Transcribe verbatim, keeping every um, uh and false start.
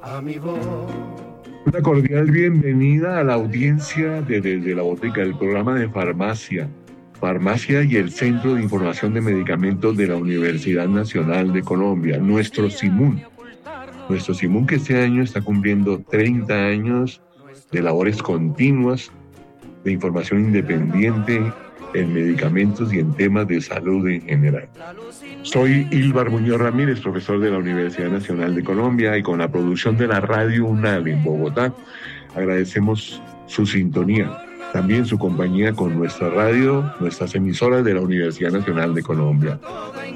Una cordial bienvenida a la audiencia de Desde la Botica, el programa de farmacia. Farmacia y el Centro de Información de Medicamentos de la Universidad Nacional de Colombia, nuestro SIMUN. Nuestro SIMUN que este año está cumpliendo treinta años de labores continuas, de información independiente en medicamentos y en temas de salud en general. Soy Ilvar Muñoz Ramírez, profesor de la Universidad Nacional de Colombia, y con la producción de la Radio UNAL en Bogotá, agradecemos su sintonía, también su compañía con nuestra radio, nuestras emisoras de la Universidad Nacional de Colombia.